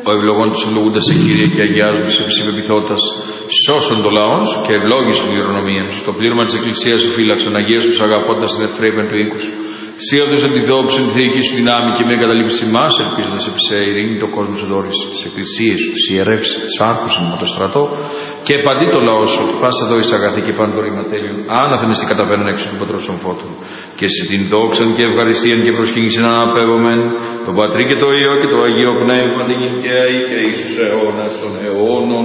Ο ευλογών τους ευλογούντας σε Κύριε και αγιάζοντας σε ψηφεπιθώτας, σώσον το λαόν σου και ευλόγησον την κληρονομία σου. Το πλήρωμα της Εκκλησίας σου φύλαξον, αγίας τους αγαπώντας την ευθρέπεν του οίκου σου. Σίωδος εν τη δόξα, τη θεϊκή σου δυνάμει και μια καταλήψη μας, ελπίζοντας επί σε ειρήνη το κόσμο σου δόρισε, τις εκκλησίες σου, τις ιερεύσεις, τις άρχους με το στρατό και επαντή το λαό σου, ότι πάσα εδώ εις αγαθή και πάνω το ρήμα τέλειον, άναθεν εσύ καταβαίνουν έξω του πατρός των φώτων. Και σε την δόξαν και ευχαριστίαν και προσχήνησιν αναπέμπομεν, τον Πατρί και το Υιό και το Αγίο Πνεύμα την και εις τους αιώνας των αιώνων.